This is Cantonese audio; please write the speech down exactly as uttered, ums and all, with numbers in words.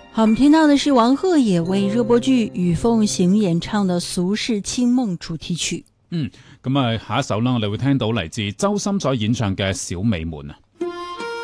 好，我們聽到的是王鶴也為熱播劇《雨鳳行》演唱的《俗世清夢》主題曲。 嗯，咁啊，下一首啦，我哋會聽到嚟自周深所演唱嘅《小美們》啊。